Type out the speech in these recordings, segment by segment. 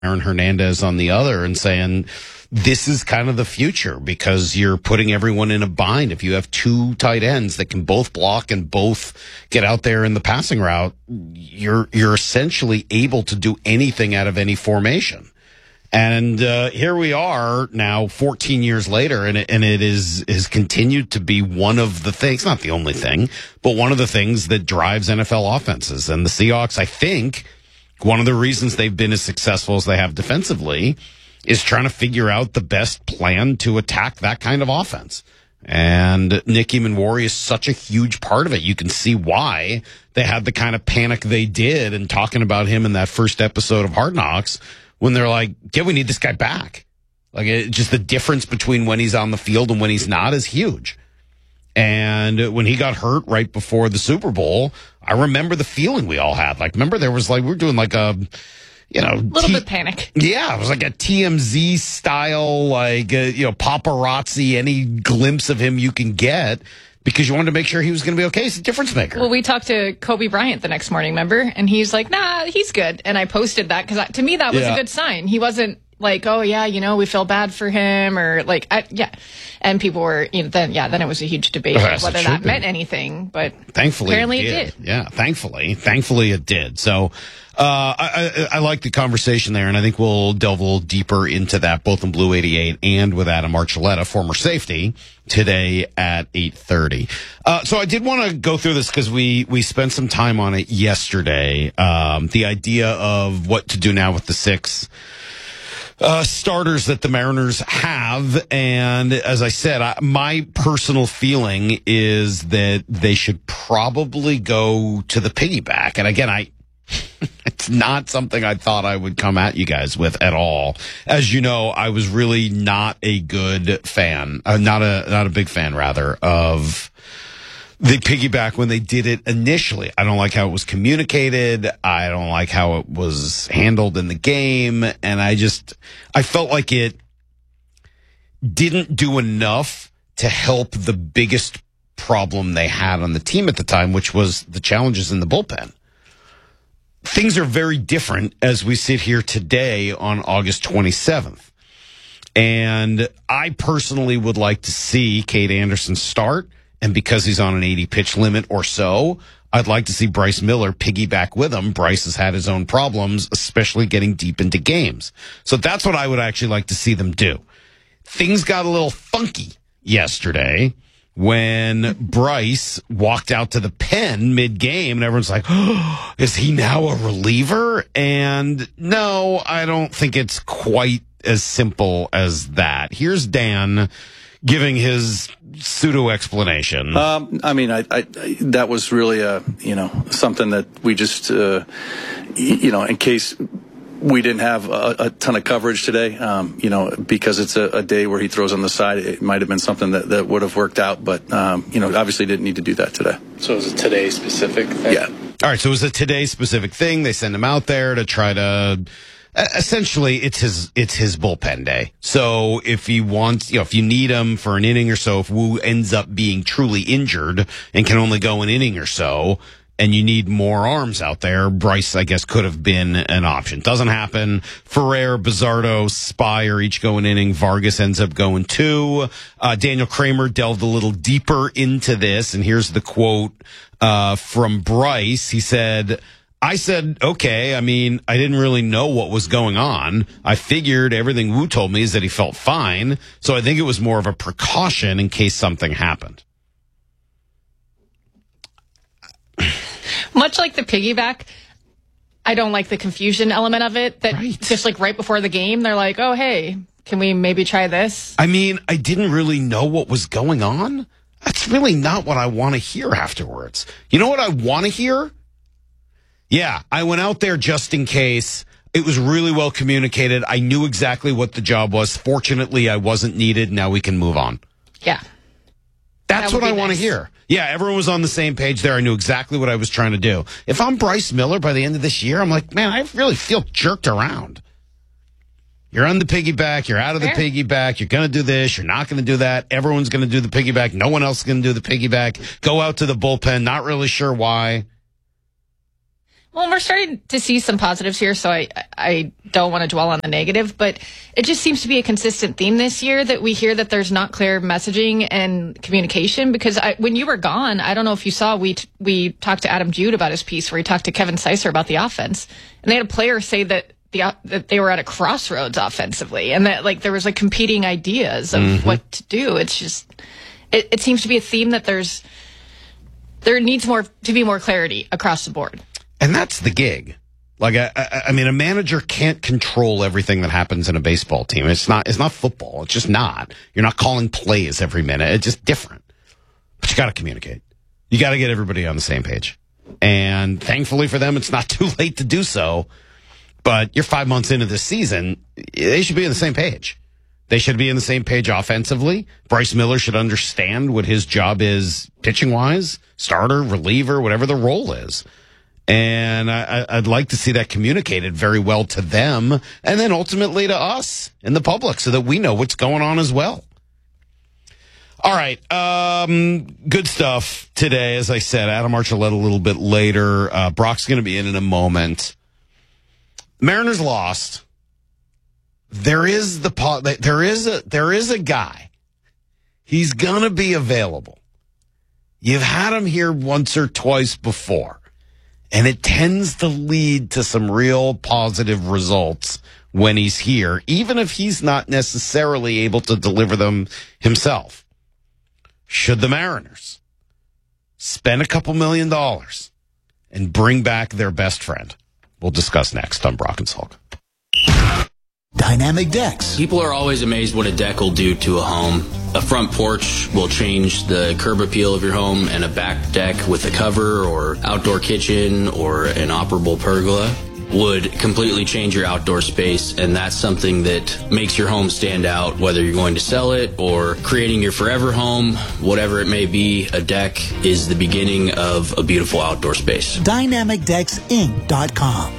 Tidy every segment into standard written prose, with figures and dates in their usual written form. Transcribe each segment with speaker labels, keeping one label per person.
Speaker 1: Aaron Hernandez on the other and saying, this is kind of the future because you're putting everyone in a bind. If you have two tight ends that can both block and both get out there in the passing route, you're essentially able to do anything out of any formation. And here we are now 14 years later, and it has continued to be one of the things, not the only thing, but one of the things that drives NFL offenses. And the Seahawks, I think, one of the reasons they've been as successful as they have defensively is trying to figure out the best plan to attack that kind of offense. And Nick Emmanwori is such a huge part of it. You can see why they had the kind of panic they did and talking about him in that first episode of Hard Knocks when they're like, yeah, we need this guy back. Like, just the difference between when he's on the field and when he's not is huge. And when he got hurt right before the Super Bowl, I remember the feeling we all had. Like, remember there was like, we were doing like a,
Speaker 2: little bit panic.
Speaker 1: Yeah, it was like a TMZ style, like, paparazzi, any glimpse of him you can get because you wanted to make sure he was going to be okay. He's a difference maker.
Speaker 2: Well, we talked to Kobe Bryant the next morning, remember? And he's like, nah, he's good. And I posted that because to me that was a good sign. He wasn't like, oh, yeah, we feel bad for him or like, And people were, then it was a huge debate of whether that meant anything. But
Speaker 1: thankfully
Speaker 2: apparently
Speaker 1: it did. Yeah, thankfully it did. So I like the conversation there, and I think we'll delve a little deeper into that, both in Blue 88 and with Adam Archuleta, former safety, today at 8:30. So I did want to go through this because we spent some time on it yesterday. The idea of what to do now with the six starters that the Mariners have. And as I said, my personal feeling is that they should probably go to the piggyback. And again, it's not something I thought I would come at you guys with at all. As you know, I was really not a good fan, not a big fan rather of the piggyback when they did it initially. I don't like how it was communicated. I don't like how it was handled in the game. And I felt like it didn't do enough to help the biggest problem they had on the team at the time, which was the challenges in the bullpen. Things are very different as we sit here today on August 27th. And I personally would like to see Cade Anderson start. And because he's on an 80-pitch limit or so, I'd like to see Bryce Miller piggyback with him. Bryce has had his own problems, especially getting deep into games. So that's what I would actually like to see them do. Things got a little funky yesterday when Bryce walked out to the pen mid-game, and everyone's like, oh, is he now a reliever? And no, I don't think it's quite as simple as that. Here's Dan giving his pseudo explanation.
Speaker 3: That was really something that we just, in case we didn't have a ton of coverage today, because it's a day where he throws on the side, it might have been something that would have worked out, but, obviously didn't need to do that today.
Speaker 4: So it was a today specific thing?
Speaker 3: Yeah.
Speaker 1: All right. So it was a today specific thing. They send him out there to try to, essentially, it's his bullpen day. So if he wants, if you need him for an inning or so, if Wu ends up being truly injured and can only go an inning or so, and you need more arms out there, Bryce, I guess, could have been an option. Doesn't happen. Ferrer, Bizzardo, Spire each go an inning. Vargas ends up going 2. Daniel Kramer delved a little deeper into this, and here's the quote from Bryce. He said, I said, okay, I didn't really know what was going on. I figured everything Wu told me is that he felt fine. So I think it was more of a precaution in case something happened.
Speaker 2: Much like the piggyback, I don't like the confusion element of it. That
Speaker 1: Right.
Speaker 2: Just like right before the game, they're like, oh, hey, can we maybe try this?
Speaker 1: I didn't really know what was going on. That's really not what I want to hear afterwards. You know what I want to hear? Yeah, I went out there just in case. It was really well communicated. I knew exactly what the job was. Fortunately, I wasn't needed. Now we can move on.
Speaker 2: Yeah.
Speaker 1: That's what I want to hear. Yeah, everyone was on the same page there. I knew exactly what I was trying to do. If I'm Bryce Miller by the end of this year, I'm like, man, I really feel jerked around. You're on the piggyback. You're out of the piggyback. You're going to do this. You're not going to do that. Everyone's going to do the piggyback. No one else is going to do the piggyback. Go out to the bullpen. Not really sure why.
Speaker 2: Well, we're starting to see some positives here, so I don't want to dwell on the negative, but it just seems to be a consistent theme this year that we hear that there's not clear messaging and communication. Because when you were gone, I don't know if you saw, we talked to Adam Jude about his piece where he talked to Kevin Sicer about the offense, and they had a player say that that they were at a crossroads offensively, and that there was competing ideas of what to do. It's just it seems to be a theme that there needs to be more clarity across the board.
Speaker 1: And that's the gig. I mean, a manager can't control everything that happens in a baseball team. It's not football. It's just not. You're not calling plays every minute. It's just different. But you got to communicate. You got to get everybody on the same page. And thankfully for them, it's not too late to do so. But you're 5 months into this season. They should be on the same page. They should be on the same page offensively. Bryce Miller should understand what his job is pitching-wise, starter, reliever, whatever the role is. And I'd like to see that communicated very well to them and then ultimately to us and the public so that we know what's going on as well. All right. Good stuff today. As I said, Adam Archuleta a little bit later. Brock's going to be in a moment. Mariners lost. There is a guy. He's going to be available. You've had him here once or twice before. And it tends to lead to some real positive results when he's here, even if he's not necessarily able to deliver them himself. Should the Mariners spend a couple $1 million and bring back their best friend? We'll discuss next on Brock and Salk.
Speaker 5: Dynamic decks.
Speaker 6: People are always amazed what a deck will do to a home. A front porch will change the curb appeal of your home, and a back deck with a cover or outdoor kitchen or an operable pergola would completely change your outdoor space, and that's something that makes your home stand out, whether you're going to sell it or creating your forever home, whatever it may be. A deck is the beginning of a beautiful outdoor space.
Speaker 5: DynamicDecksInc.com.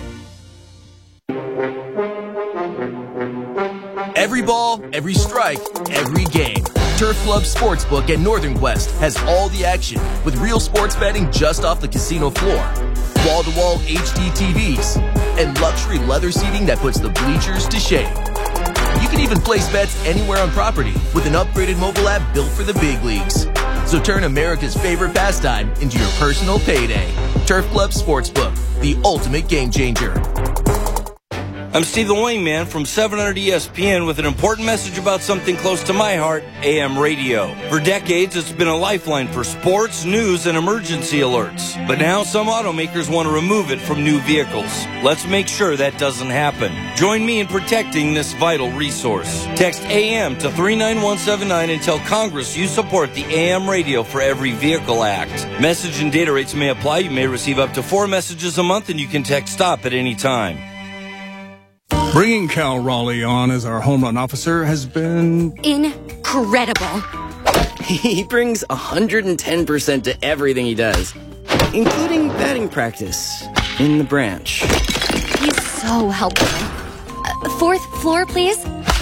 Speaker 7: Every ball, every strike, every game. Turf Club Sportsbook at Northern Quest has all the action with real sports betting just off the casino floor. Wall-to-wall HD TVs and luxury leather seating that puts the bleachers to shame. You can even place bets anywhere on property with an upgraded mobile app built for the big leagues. So turn America's favorite pastime into your personal payday. Turf Club Sportsbook, the ultimate game changer.
Speaker 8: I'm Steve the Wingman from 700 ESPN with an important message about something close to my heart, AM radio. For decades, it's been a lifeline for sports, news, and emergency alerts. But now some automakers want to remove it from new vehicles. Let's make sure that doesn't happen. Join me in protecting this vital resource. Text AM to 39179 and tell Congress you support the AM Radio for Every Vehicle Act. Message and data rates may apply. You may receive up to 4 messages a month, and you can text STOP at any time.
Speaker 9: Bringing Cal Raleigh on as our home run officer has been
Speaker 10: incredible.
Speaker 11: He brings 110% to everything he does, including batting practice in the branch.
Speaker 10: He's so helpful. 4th floor, please.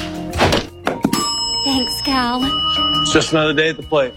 Speaker 10: Thanks, Cal.
Speaker 4: It's just another day at the plate.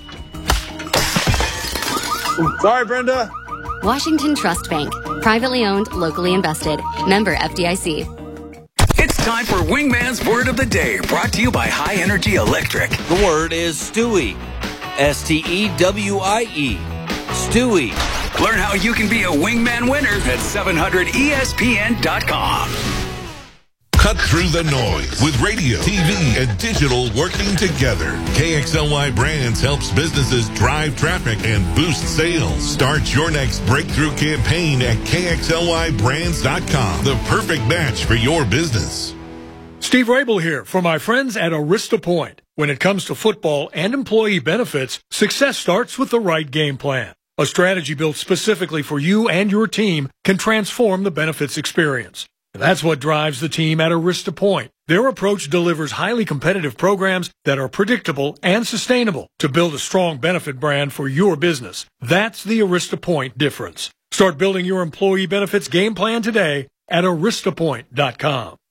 Speaker 4: Sorry, Brenda.
Speaker 10: Washington Trust Bank. Privately owned, locally invested. Member FDIC.
Speaker 5: It's time for Wingman's Word of the Day, brought to you by High Energy Electric.
Speaker 8: The word is Stewie. S-T-E-W-I-E. Stewie.
Speaker 5: Learn how you can be a Wingman winner at 700ESPN.com.
Speaker 12: Cut through the noise with radio, TV, and digital working together. KXLY Brands helps businesses drive traffic and boost sales. Start your next breakthrough campaign at KXLYBrands.com. The perfect match for your business.
Speaker 13: Steve Rabel here for my friends at Arista Point. When it comes to football and employee benefits, success starts with the right game plan. A strategy built specifically for you and your team can transform the benefits experience. That's what drives the team at Arista Point. Their approach delivers highly competitive programs that are predictable and sustainable to build a strong benefit brand for your business. That's the Arista Point difference. Start building your employee benefits game plan today at aristapoint.com.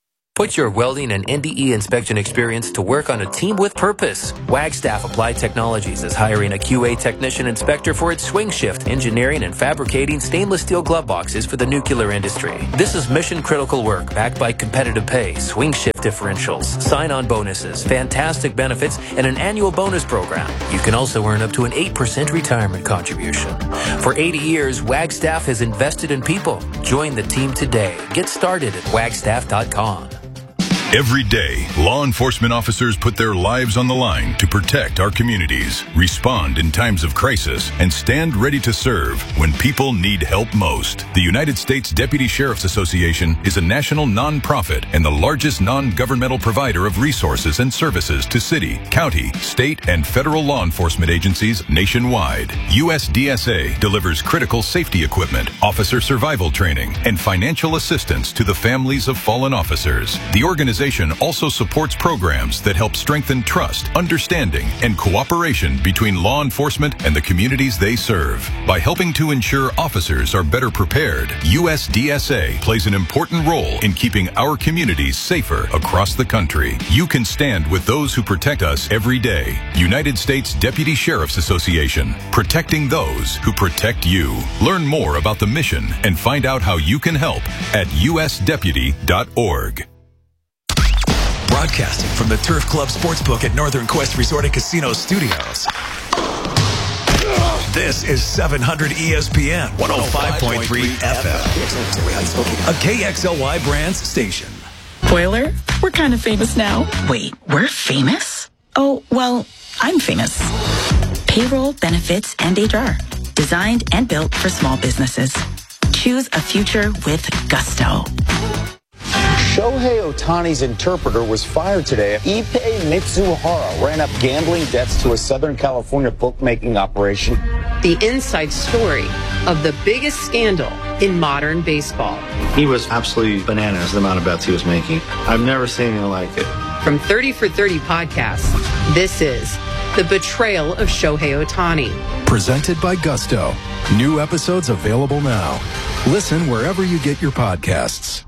Speaker 14: Put your welding and NDE inspection experience to work on a team with purpose. Wagstaff Applied Technologies is hiring a QA technician inspector for its swing shift, engineering and fabricating stainless steel glove boxes for the nuclear industry. This is mission critical work backed by competitive pay, swing shift differentials, sign-on bonuses, fantastic benefits, and an annual bonus program. You can also earn up to an 8% retirement contribution. For 80 years, Wagstaff has invested in people. Join the team today. Get started at wagstaff.com.
Speaker 15: Every day, law enforcement officers put their lives on the line to protect our communities, respond in times of crisis, and stand ready to serve when people need help most. The United States Deputy Sheriff's Association is a national nonprofit and the largest non-governmental provider of resources and services to city, county, state, and federal law enforcement agencies nationwide. USDSA delivers critical safety equipment, officer survival training, and financial assistance to the families of fallen officers. The organization also supports programs that help strengthen trust, understanding, and cooperation between law enforcement and the communities they serve. By helping to ensure officers are better prepared, USDSA plays an important role in keeping our communities safer across the country. You can stand with those who protect us every day. United States Deputy Sheriff's Association, protecting those who protect you. Learn more about the mission and find out how you can help at usdeputy.org.
Speaker 5: Broadcasting from the Turf Club Sportsbook at Northern Quest Resort and Casino Studios. This is 700 ESPN 105.3 FM. A KXLY Brands station.
Speaker 16: Spoiler, we're kind of famous now. Wait, we're famous? Oh, well, I'm famous. Payroll, benefits, and HR. Designed and built for small businesses. Choose a future with gusto.
Speaker 17: Shohei Ohtani's interpreter was fired today. Ippei Mitsuhara ran up gambling debts to a Southern California bookmaking operation.
Speaker 18: The inside story of the biggest scandal in modern baseball.
Speaker 19: He was absolutely bananas, the amount of bets he was making. I've never seen anything like it.
Speaker 18: From 30 for 30 podcasts, this is The Betrayal of Shohei Ohtani.
Speaker 20: Presented by Gusto. New episodes available now. Listen wherever you get your podcasts.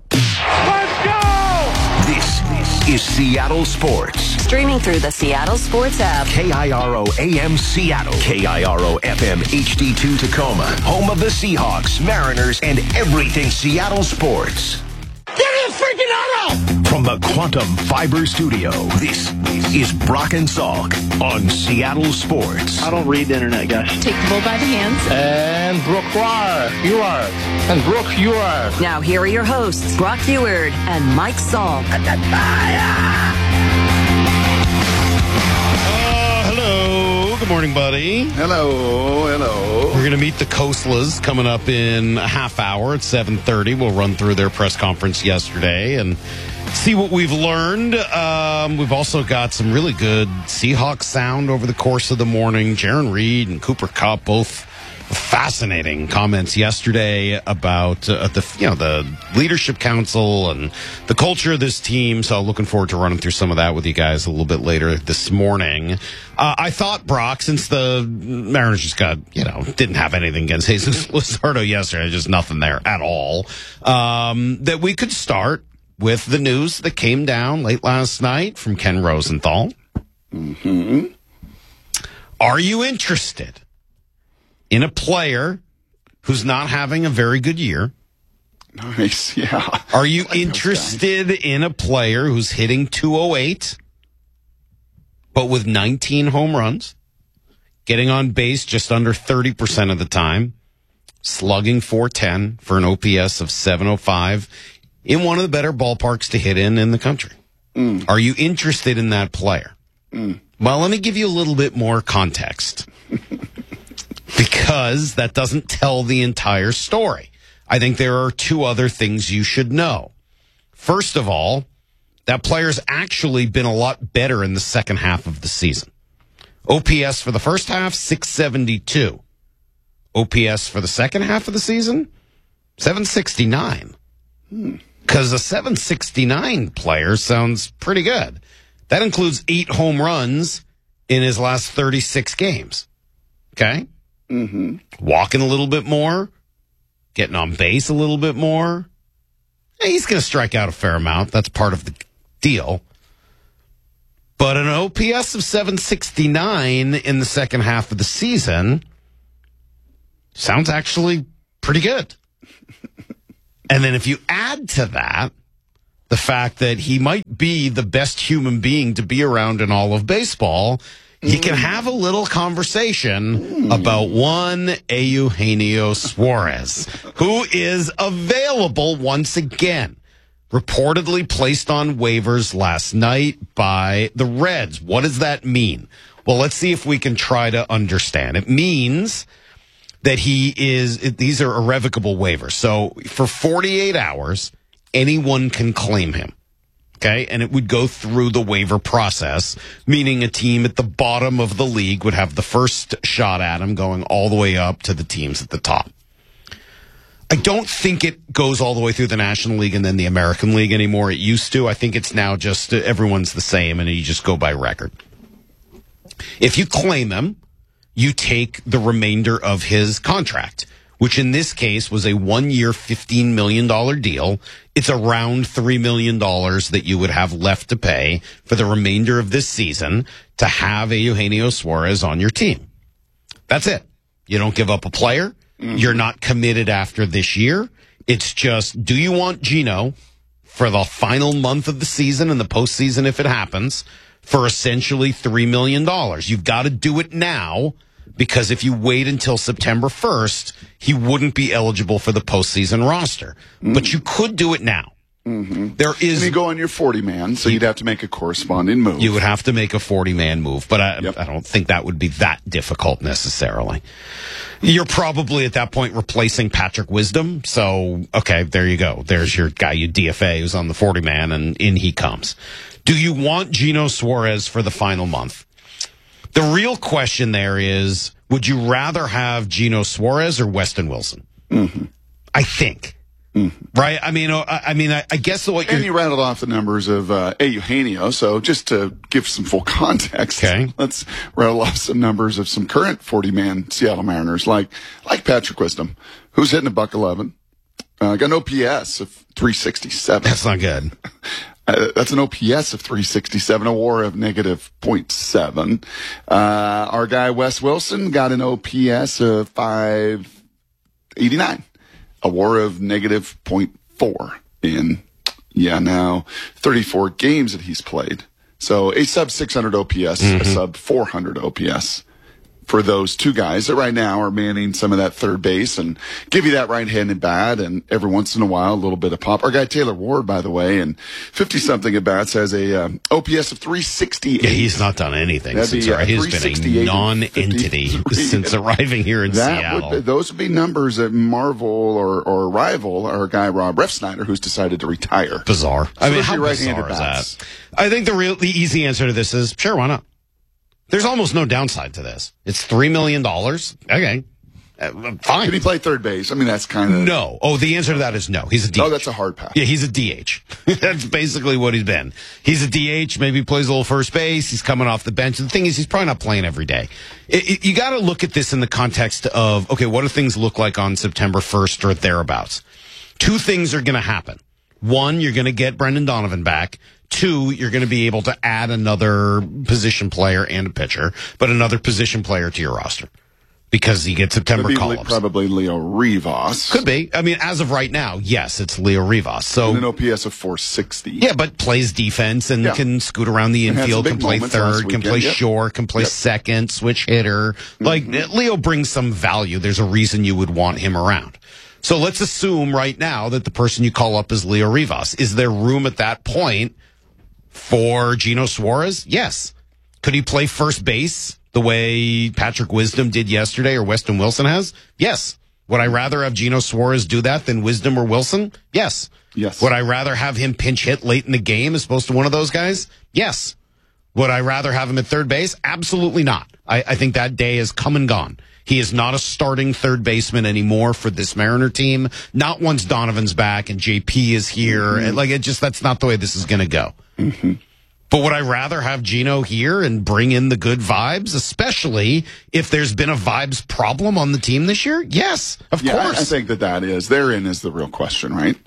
Speaker 21: This is Seattle Sports.
Speaker 10: Streaming through the Seattle Sports app.
Speaker 21: KIRO AM Seattle. KIRO FM HD2 Tacoma. Home of the Seahawks, Mariners, and everything Seattle sports.
Speaker 22: Get me a freaking auto!
Speaker 21: From the Quantum Fiber Studio, this is Brock and Salk on Seattle Sports.
Speaker 19: I don't read the internet, guys.
Speaker 2: Take the bull by the hands.
Speaker 19: And Brooke, you are. And Brooke, you are.
Speaker 10: Now here are your hosts, Brock Eward and Mike Salk.
Speaker 1: Hello. Good morning, buddy.
Speaker 23: Hello.
Speaker 1: We're going to meet the Khoslas coming up in a half hour at 7:30. We'll run through their press conference yesterday and see what we've learned. We've also got some really good Seahawks sound over the course of the morning. Jaron Reed and Cooper Kupp, both fascinating comments yesterday about the leadership council and the culture of this team. So looking forward to running through some of that with you guys a little bit later this morning. I thought, Brock, since the Mariners just didn't have anything against Jesus Luzardo yesterday, just nothing there at all, that we could start with the news that came down late last night from Ken Rosenthal.
Speaker 23: Mm-hmm.
Speaker 1: Are you interested in a player who's not having a very good year?
Speaker 23: Nice, yeah.
Speaker 1: Are you interested in a player who's hitting .208, but with 19 home runs, getting on base just under 30% of the time, slugging .410 for an OPS of .705 in one of the better ballparks to hit in the country? Are you interested in that player? Well, let me give you a little bit more context. Because that doesn't tell the entire story. I think there are two other things you should know. First of all, that player's actually been a lot better in the second half of the season. OPS for the first half, 672. OPS for the second half of the season, 769. Because a 769 player sounds pretty good. That includes 8 home runs in his last 36 games. Okay?
Speaker 23: Mm-hmm.
Speaker 1: Walking a little bit more, getting on base a little bit more. He's going to strike out a fair amount. That's part of the deal. But an OPS of 769 in the second half of the season sounds actually pretty good. And then if you add to that the fact that he might be the best human being to be around in all of baseball, you can have a little conversation about one Eugenio Suarez, who is available once again. Reportedly placed on waivers last night by the Reds. What does that mean? Well, let's see if we can try to understand. It means that these are irrevocable waivers. So for 48 hours, anyone can claim him. Okay. And it would go through the waiver process, meaning a team at the bottom of the league would have the first shot at him, going all the way up to the teams at the top. I don't think it goes all the way through the National League and then the American League anymore. It used to. I think it's now just everyone's the same and you just go by record. If you claim him, you take the remainder of his contract, which in this case was a 1-year, $15 million deal. It's around $3 million that you would have left to pay for the remainder of this season to have a Eugenio Suarez on your team. That's it. You don't give up a player. You're not committed after this year. It's just, do you want Gino for the final month of the season and the postseason if it happens for essentially $3 million? You've got to do it now because if you wait until September 1st, he wouldn't be eligible for the postseason roster. But you could do it now. There is.
Speaker 23: And you go on your 40-man, so you'd have to make a corresponding move.
Speaker 1: You would have to make a 40-man move, but I don't think that would be that difficult necessarily. You're probably at that point replacing Patrick Wisdom, so okay, there you go. There's your guy you DFA who's on the 40-man, and in he comes. Do you want Gino Suarez for the final month? The real question there is, would you rather have Gino Suarez or Weston Wilson? I think. Right? I mean, I guess what you're...
Speaker 23: And you rattled off the numbers of Eugenio, so just to give some full context, let's rattle off some numbers of some current 40-man Seattle Mariners, like Patrick Wisdom, who's hitting $111, got an OPS of 367. That's
Speaker 1: not good.
Speaker 23: That's an OPS of 367, a WAR of negative 0.7. Our guy Wes Wilson got an OPS of 589. A WAR of negative 0.4 in, now 34 games that he's played. So a sub 600 OPS, a sub 400 OPS for those two guys that right now are manning some of that third base and give you that right-handed bat and every once in a while a little bit of pop. Our guy Taylor Ward, by the way, and 50-something at bats has a OPS of 368.
Speaker 1: Yeah, he's not done anything since he's been a non-entity since arriving here in Seattle.
Speaker 23: Those would be numbers that marvel or rival our guy Rob Refsnyder, who's decided to retire.
Speaker 1: Bizarre.
Speaker 23: So
Speaker 1: I mean, how
Speaker 23: right-handed
Speaker 1: bizarre
Speaker 23: bats.
Speaker 1: is that? I think the easy answer to this is, sure, why not? There's almost no downside to this. It's $3 million. Okay. Fine.
Speaker 23: Can he play third base? I mean, that's kind of...
Speaker 1: No. Oh, the answer to that is no. He's a DH.
Speaker 23: Oh, that's a hard pass.
Speaker 1: Yeah, he's a DH. That's basically what he's been. He's a DH. Maybe he plays a little first base. He's coming off the bench. The thing is, he's probably not playing every day. You got to look at this in the context of, okay, what do things look like on September 1st or thereabouts? Two things are going to happen. One, you're going to get Brendan Donovan back. Two, you're going to be able to add another position player and a pitcher, but another position player to your roster because you get September call-ups.
Speaker 23: Probably Leo Rivas.
Speaker 1: Could be. I mean, as of right now, yes, it's Leo Rivas. So
Speaker 23: and an OPS of 460.
Speaker 1: Yeah, but plays defense and can scoot around the infield, can play third, can play short, can play second, switch hitter. Like, Leo brings some value. There's a reason you would want him around. So let's assume right now that the person you call up is Leo Rivas. Is there room at that point for Gino Suarez? Yes. Could he play first base the way Patrick Wisdom did yesterday or Weston Wilson has? Yes. Would I rather have Gino Suarez do that than Wisdom or Wilson? Yes.
Speaker 23: Yes.
Speaker 1: Would I rather have him pinch hit late in the game as opposed to one of those guys? Yes. Would I rather have him at third base? Absolutely not. I think that day has come and gone. He is not a starting third baseman anymore for this Mariner team. Not once Donovan's back and JP is here. And that's not the way this is going to go. But would I rather have Gino here and bring in the good vibes, especially if there's been a vibes problem on the team this year? Yes, of course.
Speaker 23: I think therein is the real question, right?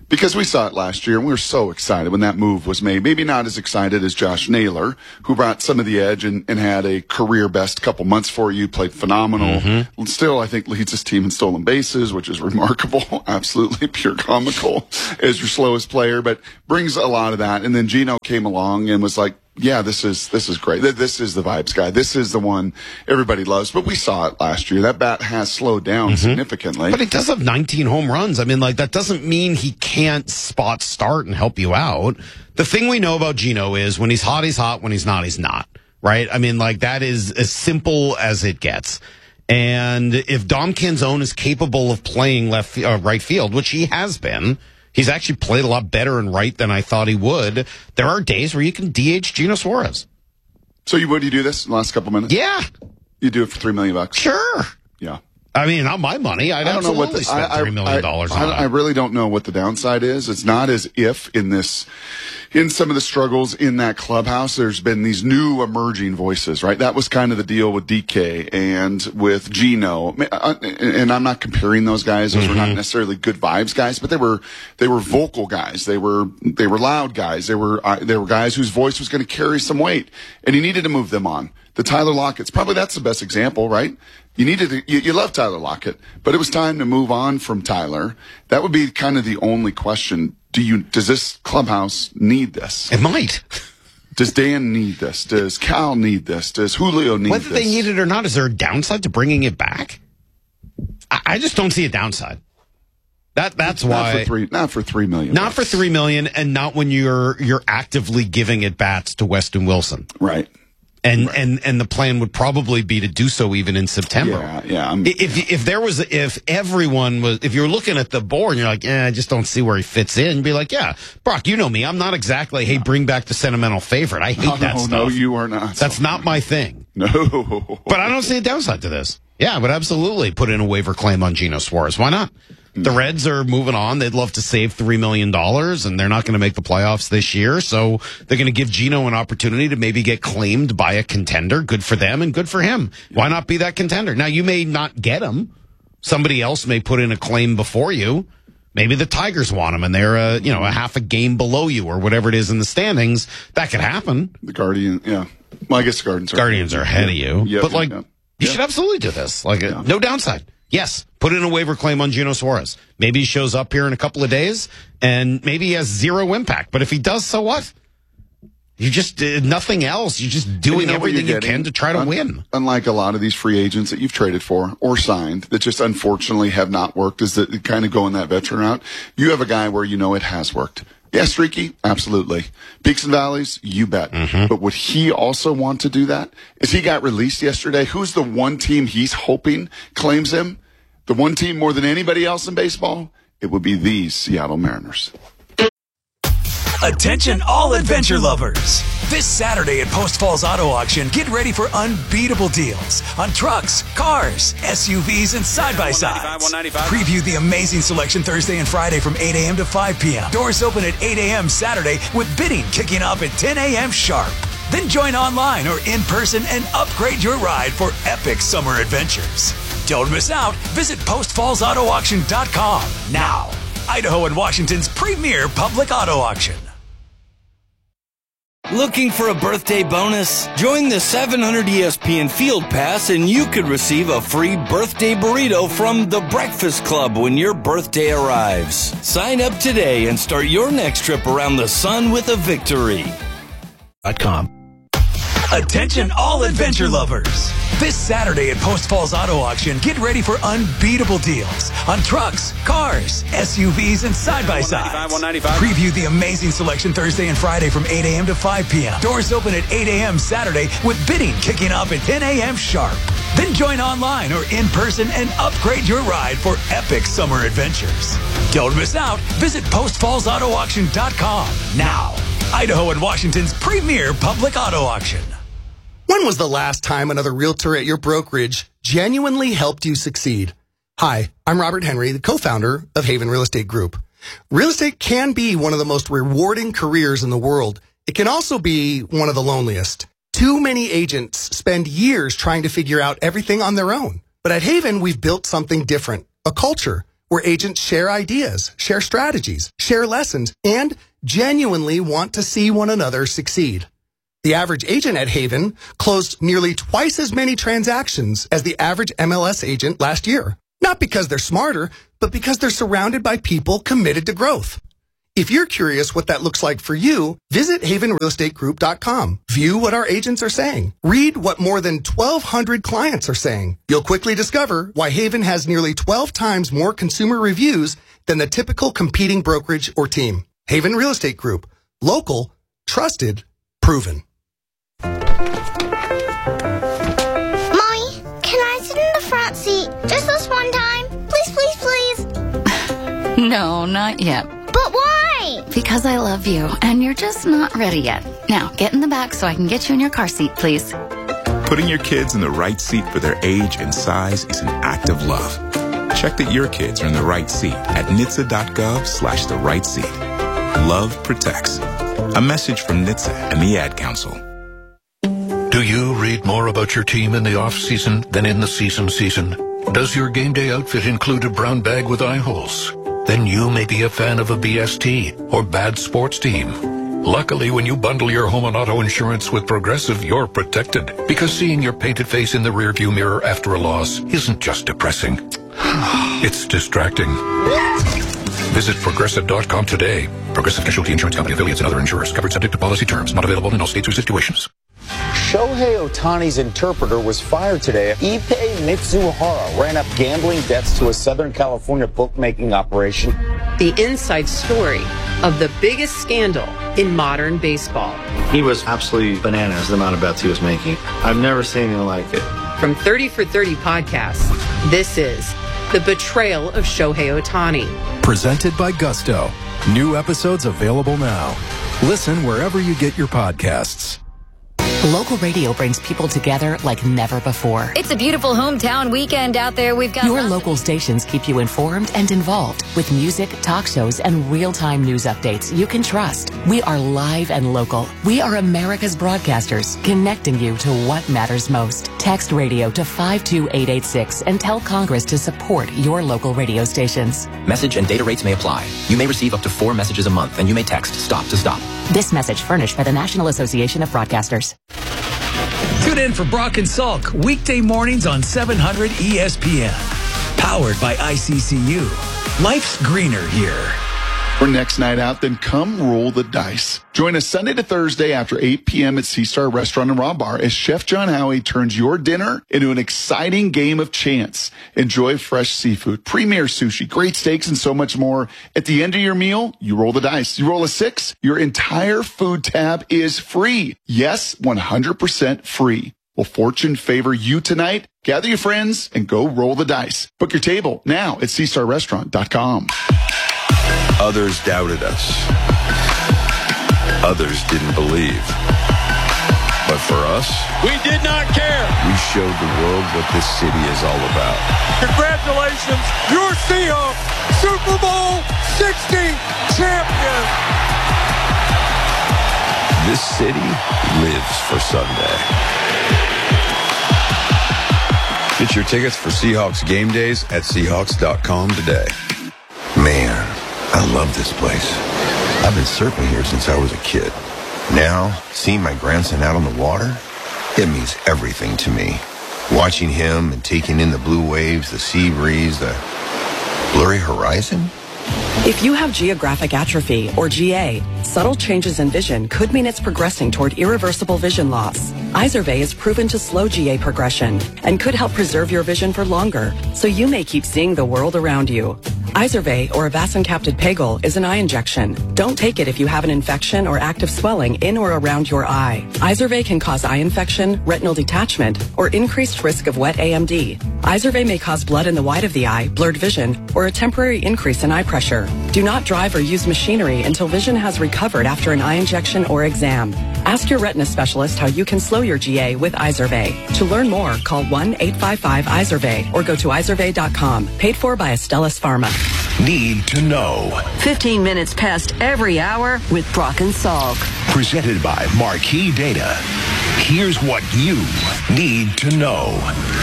Speaker 23: Because we saw it last year, and we were so excited when that move was made. Maybe not as excited as Josh Naylor, who brought some of the edge and had a career best couple months for you, played phenomenal. Still, I think leads his team in stolen bases, which is remarkable. Absolutely pure comical as your slowest player, but brings a lot of that. And then Gino came along and was like, yeah, this is great. This is the vibes guy. This is the one everybody loves. But we saw it last year. That bat has slowed down significantly.
Speaker 1: But he does have 19 home runs. I mean, like, that doesn't mean he can't spot start and help you out. The thing we know about Gino is when he's hot, he's hot. When he's not. Right? I mean, like, that is as simple as it gets. And if Dom Canzone is capable of playing right field, which he has been, he's actually played a lot better in right than I thought he would. There are days where you can DH Gino Suarez.
Speaker 23: So would you do this in the last couple minutes?
Speaker 1: Yeah.
Speaker 23: You do it for $3 million?
Speaker 1: Sure.
Speaker 23: Yeah.
Speaker 1: I mean, not my money. I don't know what spend $3 million on
Speaker 23: I really don't know what the downside is. It's not as if in some of the struggles in that clubhouse, there's been these new emerging voices, right? That was kind of the deal with DK and with Gino. And I'm not comparing those guys. Those were not necessarily good vibes guys, but they were vocal guys. They were loud guys. They were guys whose voice was going to carry some weight, and he needed to move them on. The Tyler Lockett's that's the best example, right? You love Tyler Lockett, but it was time to move on from Tyler. That would be kind of the only question. Does this clubhouse need this?
Speaker 1: It might.
Speaker 23: Does Dan need this? Does Cal need this? Does Julio need this?
Speaker 1: Whether they need it or not, is there a downside to bringing it back? I just don't see a downside. That's why
Speaker 23: not for $3 million.
Speaker 1: Not for $3 million, and not when you're actively giving at bats to Weston Wilson.
Speaker 23: Right.
Speaker 1: And the plan would probably be to do so even in September.
Speaker 23: Yeah.
Speaker 1: If you're looking at the board and you're like, I just don't see where he fits in, be like, yeah, Brock, you know me. I'm not exactly, hey, bring back the sentimental favorite. I hate that stuff.
Speaker 23: No, you are not.
Speaker 1: That's not my thing.
Speaker 23: No.
Speaker 1: But I don't see a downside to this. Yeah, I would absolutely put in a waiver claim on Gino Suarez. Why not? The Reds are moving on. They'd love to save $3 million, and they're not going to make the playoffs this year. So they're going to give Gino an opportunity to maybe get claimed by a contender. Good for them and good for him. Why not be that contender? Now, you may not get him. Somebody else may put in a claim before you. Maybe the Tigers want him, and they're a half a game below you or whatever it is in the standings. That could happen.
Speaker 23: The Guardians, yeah. Well, I guess the
Speaker 1: Guardians are ahead of you.
Speaker 23: Yeah,
Speaker 1: but, you should absolutely do this. No downside. Yes, put in a waiver claim on Gino Suarez. Maybe he shows up here in a couple of days, and maybe he has zero impact. But if he does, so what? You just did nothing else. You're just doing everything you can to try to win.
Speaker 23: Unlike a lot of these free agents that you've traded for or signed that just unfortunately have not worked, is that kind of going that veteran route. You have a guy where it has worked. Yeah, streaky, absolutely. Peaks and valleys, you bet. But would he also want to do that? If he got released yesterday, who's the one team he's hoping claims him? The one team more than anybody else in baseball? It would be these Seattle Mariners.
Speaker 5: Attention all adventure lovers. This Saturday at Post Falls Auto Auction, get ready for unbeatable deals on trucks, cars, SUVs, and side-by-sides. Preview the amazing selection Thursday and Friday from 8 a.m. to 5 p.m. Doors open at 8 a.m. Saturday with bidding kicking off at 10 a.m. sharp. Then join online or in person and upgrade your ride for epic summer adventures. Don't miss out. Visit postfallsautoauction.com now. Idaho and Washington's premier public auto auction.
Speaker 8: Looking for a birthday bonus? Join the 700 ESPN Field Pass and you could receive a free birthday burrito from The Breakfast Club when your birthday arrives. Sign up today and start your next trip around the sun with a victory.
Speaker 5: Attention all adventure lovers. This Saturday at Post Falls Auto Auction, get ready for unbeatable deals on trucks, cars, SUVs, and side-by-sides. Preview the amazing selection Thursday and Friday from 8 a.m. to 5 p.m. Doors open at 8 a.m. Saturday with bidding kicking off at 10 a.m. sharp. Then join online or in person and upgrade your ride for epic summer adventures. Don't miss out. Visit postfallsautoauction.com now. Idaho and Washington's premier public auto auction.
Speaker 3: When was the last time another realtor at your brokerage genuinely helped you succeed? Hi, I'm Robert Henry, the co-founder of Haven Real Estate Group. Real estate can be one of the most rewarding careers in the world. It can also be one of the loneliest. Too many agents spend years trying to figure out everything on their own. But at Haven, we've built something different, a culture. where agents share ideas, share strategies, share lessons, and genuinely want to see one another succeed. The average agent at Haven closed nearly twice as many transactions as the average MLS agent last year. Not because they're smarter, but because they're surrounded by people committed to growth. If you're curious what that looks like for you, visit havenrealestategroup.com. View what our agents are saying. Read what more than 1,200 clients are saying. You'll quickly discover why Haven has nearly 12 times more consumer reviews than the typical competing brokerage or team. Haven Real Estate Group. Local, trusted, proven.
Speaker 6: Mommy, can I sit in the front seat just this one time? Please, please, please.
Speaker 7: No, not yet.
Speaker 6: But why?
Speaker 7: Because I love you, and you're just not ready yet. Now, get in the back so I can get you in your car seat, please.
Speaker 9: Putting your kids in the right seat for their age and size is an act of love. Check that your kids are in the right seat at NHTSA.gov/the right seat. Love protects. A message from NHTSA and the Ad Council.
Speaker 24: Do you read more about your team in the off-season than in the season? Does your game day outfit include a brown bag with eye holes? Then you may be a fan of a BST or bad sports team. Luckily, when you bundle your home and auto insurance with Progressive, you're protected. Because seeing your painted face in the rearview mirror after a loss isn't just depressing. It's distracting. Visit Progressive.com today. Progressive Casualty Insurance Company, affiliates, and other insurers. Covered subject to policy terms. Not available in all states or situations.
Speaker 17: Shohei Ohtani's interpreter was fired today. Ippei Mitsuhara ran up gambling debts to a Southern California bookmaking operation.
Speaker 18: The inside story of the biggest scandal in modern baseball.
Speaker 19: He was absolutely bananas, the amount of bets he was making. I've never seen anything like it.
Speaker 18: From 30 for 30 podcasts, this is The Betrayal of Shohei Ohtani.
Speaker 20: Presented by Gusto. New episodes available now. Listen wherever you get your podcasts.
Speaker 25: Local radio brings people together like never before.
Speaker 26: It's a beautiful hometown weekend out there. We've got
Speaker 25: your local stations keep you informed and involved with music, talk shows, and real-time news updates you can trust. We are live and local. We are America's broadcasters, connecting you to what matters most. Text radio to 52886 and tell Congress to support your local radio stations.
Speaker 27: Message and data rates may apply. You may receive up to 4 messages a month, and you may text STOP to STOP.
Speaker 25: This message furnished by the National Association of Broadcasters.
Speaker 5: Tune in for Brock and Salk weekday mornings on 700 ESPN. Powered by ICCU. Life's greener here.
Speaker 23: For next night out, then come roll the dice. Join us Sunday to Thursday after 8 p.m. at Sea Star Restaurant and Raw Bar as Chef John Howie turns your dinner into an exciting game of chance. Enjoy fresh seafood, premier sushi, great steaks, and so much more. At the end of your meal, you roll the dice. You roll a 6, your entire food tab is free. Yes, 100% free. Will fortune favor you tonight? Gather your friends and go roll the dice. Book your table now at SeaStarRestaurant.com.
Speaker 28: Others doubted us. Others didn't believe. But for us,
Speaker 22: we did not care.
Speaker 28: We showed the world what this city is all about.
Speaker 22: Congratulations, your Seahawks, Super Bowl 60 champion.
Speaker 28: This city lives for Sunday. Get your tickets for Seahawks game days at Seahawks.com today.
Speaker 29: Man, I love this place. I've been surfing here since I was a kid. Now, seeing my grandson out on the water, it means everything to me. Watching him and taking in the blue waves, the sea breeze, the blurry horizon.
Speaker 30: If you have geographic atrophy, or GA, subtle changes in vision could mean it's progressing toward irreversible vision loss. Izervay is proven to slow GA progression and could help preserve your vision for longer, so you may keep seeing the world around you. Izervay, or avacincaptad pegol, is an eye injection. Don't take it if you have an infection or active swelling in or around your eye. Izervay can cause eye infection, retinal detachment, or increased risk of wet AMD. Izervay may cause blood in the white of the eye, blurred vision, or a temporary increase in eye pressure. Do not drive or use machinery until vision has recovered after an eye injection or exam. Ask your retina specialist how you can slow your GA with Izervay. To learn more, call 1-855-IZERVAY or go to izervay.com. Paid for by Astellas Pharma.
Speaker 21: Need to know.
Speaker 26: 15 minutes past every hour with Brock and Salk.
Speaker 21: Presented by Marquee Data. Here's what you need to know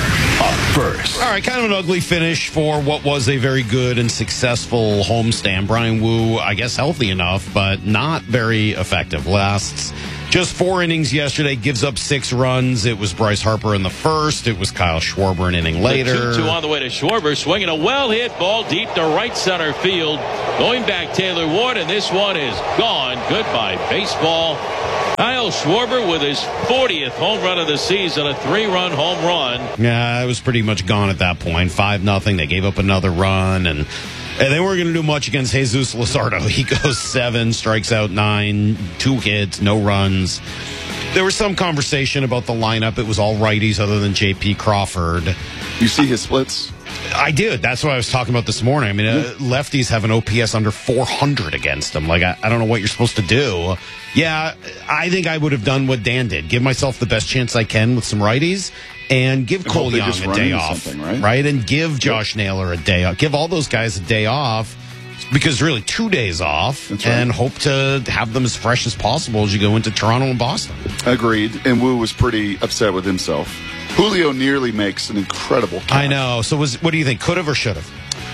Speaker 1: up first.
Speaker 2: All right, kind of an ugly finish for what was a very good and successful homestand. Brian Wu, I guess, healthy enough, but not very effective. Lasts just 4 innings yesterday, gives up 6 runs. It was Bryce Harper in the first. It was Kyle Schwarber an inning later.
Speaker 4: 2-2 on the way to Schwarber, swinging a well-hit ball deep to right center field. Going back Taylor Ward, and this one is gone. Goodbye, baseball. Kyle Schwarber with his 40th home run of the season, a 3-run home run.
Speaker 2: Yeah, it was pretty much gone at that point. 5-0. They gave up another run, and they weren't going to do much against Jesus Luzardo. He goes 7, strikes out 9, 2 hits, no runs. There was some conversation about the lineup. It was all righties other than J.P. Crawford.
Speaker 23: You see his splits?
Speaker 2: I did. That's what I was talking about this morning. I mean, lefties have an OPS under 400 against them. Like, I don't know what you're supposed to do. Yeah, I think I would have done what Dan did. Give myself the best chance I can with some righties and give Cole Young a day off. Right? And give Josh Naylor a day off. Give all those guys a day off because really 2 days off and hope to have them as fresh as possible as you go into Toronto and Boston.
Speaker 23: Agreed. And Wu was pretty upset with himself. Julio nearly makes an incredible catch.
Speaker 2: I know. So what do you think? Could have or should have?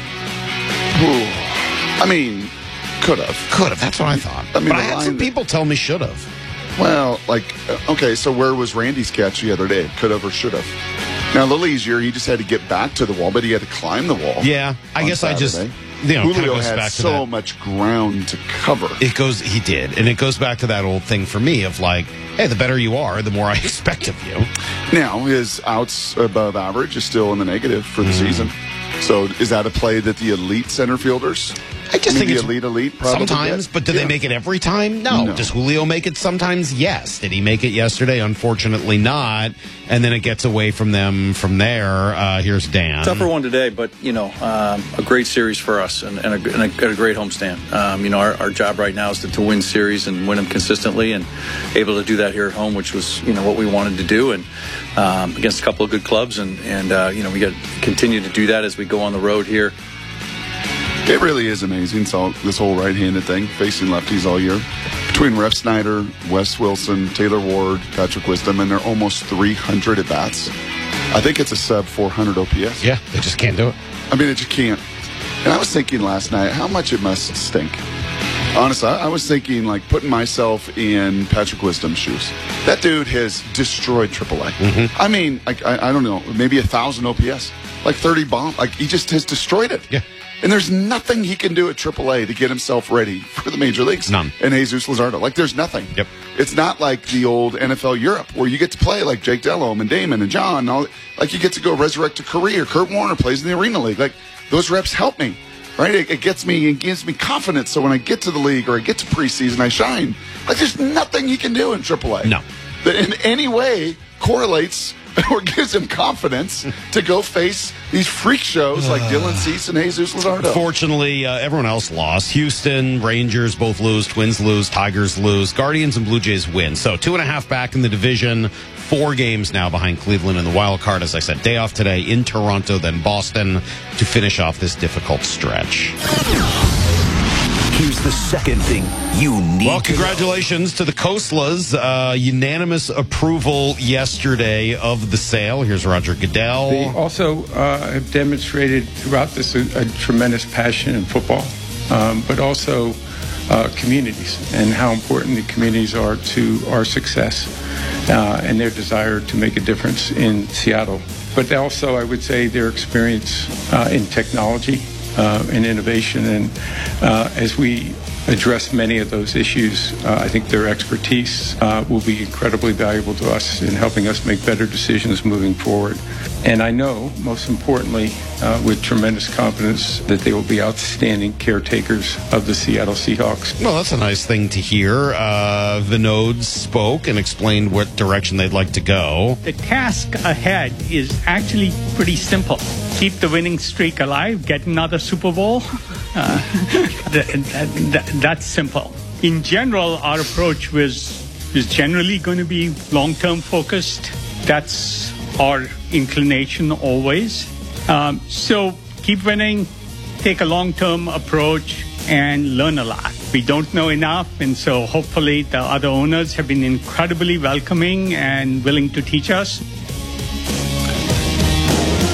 Speaker 23: I mean, could have.
Speaker 2: Could have. That's what I thought. I mean, but I had some people tell me should have.
Speaker 23: Well, okay, so where was Randy's catch the other day? Could have or should have? Now, a little easier. He just had to get back to the wall, but he had to climb the wall.
Speaker 2: Yeah, I guess Saturday.
Speaker 23: Julio had so much ground to cover.
Speaker 2: He did. And it goes back to that old thing for me of like, hey, the better you are, the more I expect of you.
Speaker 23: Now, his outs above average is still in the negative for the season. So is that a play that the elite center fielders?
Speaker 2: I just think
Speaker 23: the
Speaker 2: it's
Speaker 23: elite probably
Speaker 2: sometimes, but do they make it every time? No. Does Julio make it sometimes? Yes. Did he make it yesterday? Unfortunately not. And then it gets away from them from there. Here's Dan.
Speaker 10: Tougher one today, but a great series for us and a great homestand. Our job right now is to win series and win them consistently, and able to do that here at home, which was what we wanted to do, and against a couple of good clubs, and we got to continue to do that as we go on the road here.
Speaker 23: It really is amazing. So this whole right-handed thing, facing lefties all year, between Ref Snyder, Wes Wilson, Taylor Ward, Patrick Wisdom, and they're almost 300 at bats. I think it's a sub 400 OPS.
Speaker 2: Yeah, they just can't do it.
Speaker 23: I mean, it just can't. And I was thinking last night how much it must stink. Honestly, I was thinking like putting myself in Patrick Wisdom's shoes. That dude has destroyed AAA. I mean, I don't know, maybe 1,000 OPS, like 30 bombs. Like he just has destroyed it.
Speaker 2: Yeah.
Speaker 23: And there's nothing he can do at AAA to get himself ready for the major leagues.
Speaker 2: None.
Speaker 23: And Jesus Luzardo. Like, there's nothing.
Speaker 2: Yep.
Speaker 23: It's not like the old NFL Europe where you get to play like Jake Delhomme and Damon and John. Like, you get to go resurrect a career. Kurt Warner plays in the Arena League. Like, those reps help me, right? It gives me confidence. So when I get to the league or I get to preseason, I shine. Like, there's nothing he can do in AAA.
Speaker 2: No.
Speaker 23: That in any way correlates or gives him confidence to go face these freak shows like Dylan Cease and Jesus Luzardo.
Speaker 2: Fortunately, everyone else lost. Houston, Rangers both lose, Twins lose, Tigers lose, Guardians and Blue Jays win. So 2.5 back in the division, 4 games now behind Cleveland in the wild card. As I said, day off today in Toronto, then Boston to finish off this difficult stretch.
Speaker 1: Here's the second thing you need.
Speaker 2: Well, congratulations to the Khoslas. Unanimous approval yesterday of the sale. Here's Roger Goodell.
Speaker 11: They also have demonstrated throughout this a tremendous passion in football, but also communities and how important the communities are to our success and their desire to make a difference in Seattle. But also, I would say, their experience in technology and innovation, and as we address many of those issues, I think their expertise will be incredibly valuable to us in helping us make better decisions moving forward. And I know, most importantly, with tremendous confidence, that they will be outstanding caretakers of the Seattle Seahawks.
Speaker 2: Well, that's a nice thing to hear. Vinod spoke and explained what direction they'd like to go.
Speaker 12: The task ahead is actually pretty simple. Keep the winning streak alive, get another Super Bowl. That's simple. In general, our approach is generally going to be long-term focused. That's our inclination always. So keep winning, take a long-term approach, and learn a lot. We don't know enough, and so hopefully the other owners have been incredibly welcoming and willing to teach us.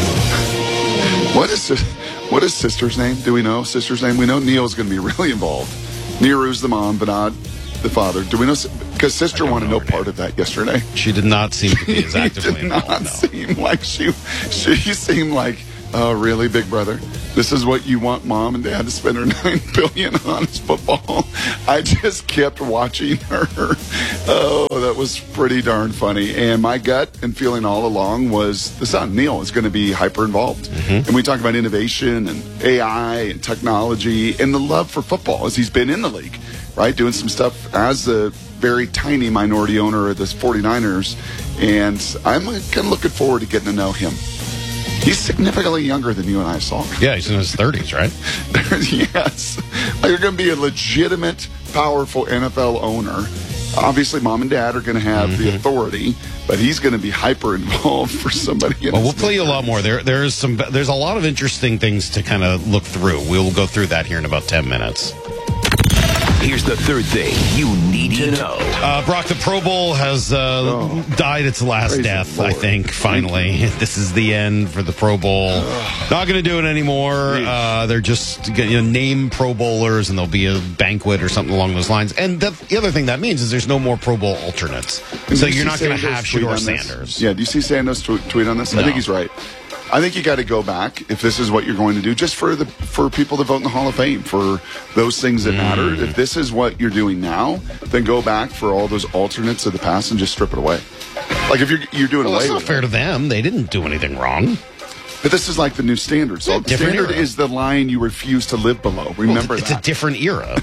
Speaker 23: What is sister's name? Do we know sister's name? We know Neil's going to be really involved. Niru's the mom, Vinod the father. Do we know? Because sister wanted no part of that yesterday.
Speaker 2: She did not seem to be as actively involved.
Speaker 23: Did not seem like she seemed like, oh, really, big brother? This is what you want mom and dad to spend her $9 billion on is football. I just kept watching her. Oh, that was pretty darn funny. And my gut and feeling all along was the son, Neil, is going to be hyper involved. Mm-hmm. And we talk about innovation and AI and technology and the love for football as he's been in the league, right? Doing some stuff as a very tiny minority owner of the 49ers. And I'm kind of looking forward to getting to know him. He's significantly younger than you and I saw.
Speaker 2: Yeah, he's in his 30s, right?
Speaker 23: Yes. You're going to be a legitimate, powerful NFL owner. Obviously, mom and dad are going to have the authority, but he's going to be hyper involved for somebody.
Speaker 2: Well, we'll play you a lot more. There's a lot of interesting things to kind of look through. We'll go through that here in about 10 minutes.
Speaker 21: Here's the third thing you need to know.
Speaker 2: Brock, the Pro Bowl has died its last death, I think, finally. This is the end for the Pro Bowl. Not going to do it anymore. They're just going to name Pro Bowlers, and there'll be a banquet or something along those lines. And the other thing that means is there's no more Pro Bowl alternates. So you're not going to have Shedeur Sanders.
Speaker 23: Yeah, do you see Sanders tweet on this? No. I think he's right. I think you got to go back if this is what you're going to do, just for people to vote in the Hall of Fame, for those things that matter. If this is what you're doing now, then go back for all those alternates of the past and just strip it away. Like if you're doing away
Speaker 2: with it. That's not fair
Speaker 23: to
Speaker 2: them. They didn't do anything wrong.
Speaker 23: But this is like the new standard. So the standard is the line you refuse to live below. Remember that.
Speaker 2: It's a different era.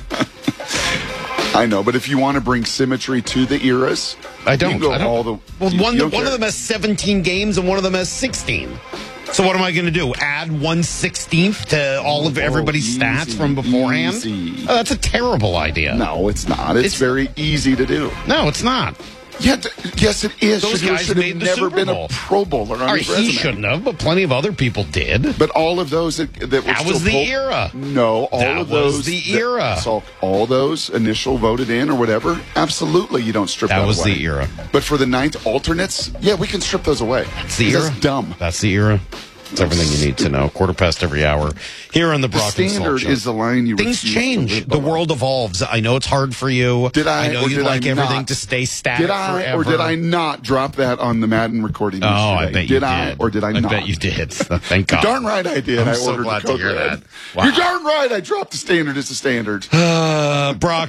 Speaker 23: I know, but if you want to bring symmetry to the eras,
Speaker 2: I don't.
Speaker 23: You can go
Speaker 2: one of them has 17 games and one of them has 16. So what am I going to do? Add 1/16 to all of everybody's stats from beforehand? Oh, that's a terrible idea.
Speaker 23: No, it's not. It's very easy to do.
Speaker 2: No, it's not.
Speaker 23: Yeah, yes, it is.
Speaker 2: Those guys
Speaker 23: should
Speaker 2: made
Speaker 23: have
Speaker 2: the
Speaker 23: never
Speaker 2: Super
Speaker 23: been
Speaker 2: Bowl.
Speaker 23: a Pro Bowler on his resume.
Speaker 2: He shouldn't have, but plenty of other people did.
Speaker 23: But all of those that were
Speaker 2: that was the era.
Speaker 23: No,
Speaker 2: that
Speaker 23: of those
Speaker 2: was the era.
Speaker 23: So all those initial voted in or whatever, absolutely, you don't strip that away.
Speaker 2: That was the era.
Speaker 23: But for the ninth alternates, yeah, we can strip those away.
Speaker 2: That's the era.
Speaker 23: That's dumb.
Speaker 2: That's the era. It's everything you need to know. 1/4 every hour here on the Brock and Salt Show.
Speaker 23: The standard is the line you
Speaker 2: Things change. The world evolves. I know it's hard for you. I know you'd like everything to stay static forever.
Speaker 23: Or did I not drop that on the Madden recording yesterday?
Speaker 2: Oh, I bet you did.
Speaker 23: I or did I not?
Speaker 2: I bet you did. Thank God.
Speaker 23: You're darn right I did.
Speaker 2: I'm so glad to hear that. Wow.
Speaker 23: You're darn right I dropped the standard as the standard.
Speaker 2: Brock,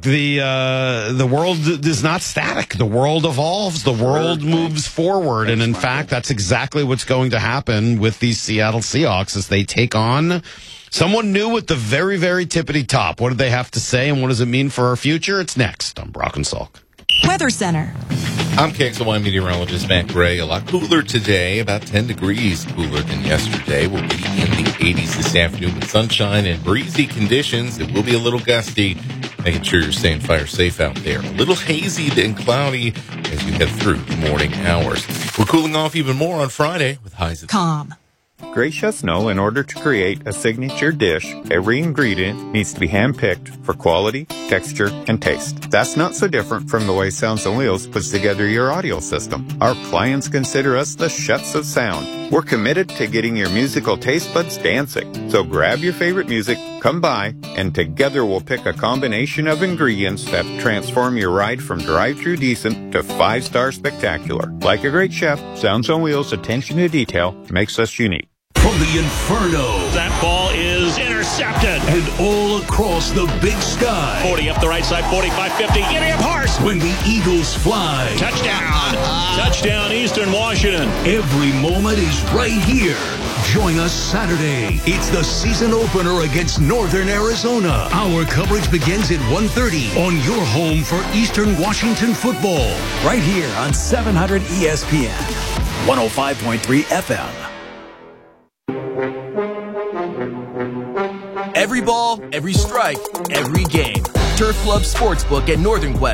Speaker 2: the world is not static. The world evolves. The world moves forward. And in fact, that's exactly what's going to happen with these Seattle Seahawks as they take on someone new at the very, very tippity top. What do they have to say, and what does it mean for our future? It's next on Brock and Salk.
Speaker 3: Weather Center.
Speaker 6: I'm KXLY meteorologist Matt Gray. A lot cooler today, about 10 degrees cooler than yesterday. We'll be in the 80s this afternoon with sunshine and breezy conditions. It will be a little gusty, making sure you're staying fire safe out there. A little hazy and cloudy as you head through the morning hours. We're cooling off even more on Friday with highs at
Speaker 3: calm.
Speaker 7: Grace Chestnut, in order to create a signature dish, every ingredient needs to be handpicked for quality, texture, and taste. That's not so different from the way Sounds on Wheels puts together your audio system. Our clients consider us the chefs of sound. We're committed to getting your musical taste buds dancing. So grab your favorite music, come by, and together we'll pick a combination of ingredients that transform your ride from drive-thru decent to 5-star spectacular. Like a great chef, Sounds on Wheels' attention to detail makes us unique.
Speaker 1: From the Inferno.
Speaker 4: That ball is intercepted.
Speaker 1: And all across the big sky.
Speaker 4: 40 up the right side, 45, 50. Giddy up horse.
Speaker 1: When the Eagles fly.
Speaker 4: Touchdown. Touchdown, Eastern Washington.
Speaker 1: Every moment is right here. Join us Saturday. It's the season opener against Northern Arizona. Our coverage begins at 1:30 on your home for Eastern Washington football.
Speaker 5: Right here on 700 ESPN. 105.3 FM. Every ball, every strike, every game. Turf Club Sportsbook at Northern Quest